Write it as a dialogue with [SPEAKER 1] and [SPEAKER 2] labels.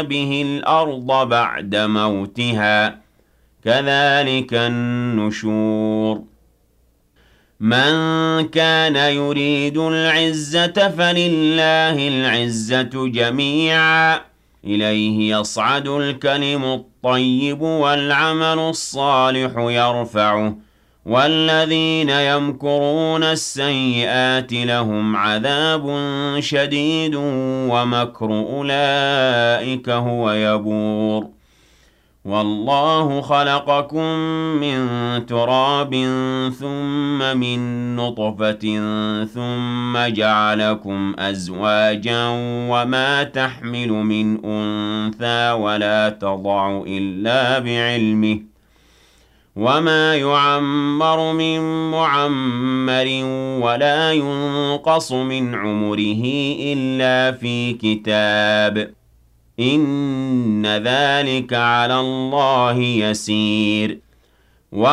[SPEAKER 1] به الأرض بعد موتها كذلك النشور من كان يريد العزة فلله العزة جميعا إليه يصعد الكلم الطيب والعمل الصالح يرفعه والذين يمكرون السيئات لهم عذاب شديد ومكر أولئك هو يبور والله خلقكم من تراب ثم من نطفة ثم جعلكم أزواجا وما تحمل من أنثى ولا تضع إلا بعلمه وما يعمر من معمر ولا ينقص من عمره إلا في كتاب إن ذلك على الله يسير